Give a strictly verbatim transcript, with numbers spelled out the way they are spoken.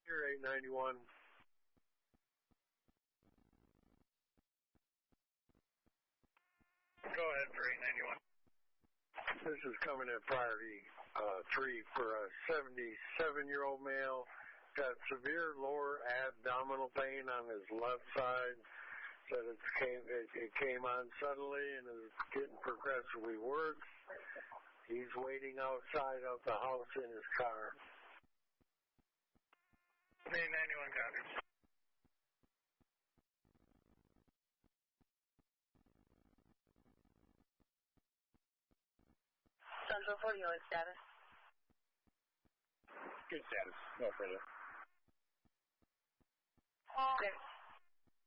Here, eight ninety-one. Go ahead for eight ninety-one. This is coming in priority uh, three for a seventy-seven-year-old male. Got severe lower abdominal pain on his left side. Said it came, it, it came on suddenly and is getting progressively worse. He's waiting outside of the house in his car. eight ninety-one copies. Central forty, what status? Good status. No further. Okay.